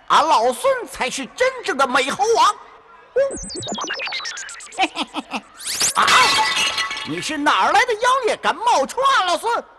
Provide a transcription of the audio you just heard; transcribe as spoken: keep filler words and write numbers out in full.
俺老孙才是真正的美猴王。啊！你是哪儿来的妖孽，敢冒充俺老孙？